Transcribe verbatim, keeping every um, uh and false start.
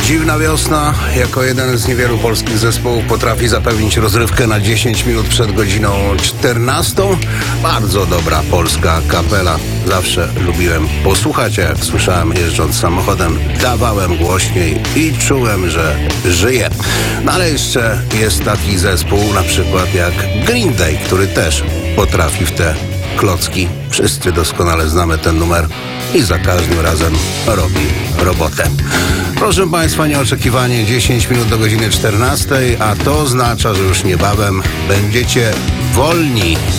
Dziwna Wiosna jako jeden z niewielu polskich zespołów potrafi zapewnić rozrywkę na dziesięć minut przed godziną czternastą. Bardzo dobra polska kapela. Zawsze lubiłem posłuchać, a jak słyszałem jeżdżąc samochodem, dawałem głośniej i czułem, że żyję. No ale jeszcze jest taki zespół na przykład jak Green Day, który też potrafi w te klocki. Wszyscy doskonale znamy ten numer i za każdym razem robi robotę. Proszę Państwa, nieoczekiwanie dziesięć minut do godziny czternastej, a to oznacza, że już niebawem będziecie wolni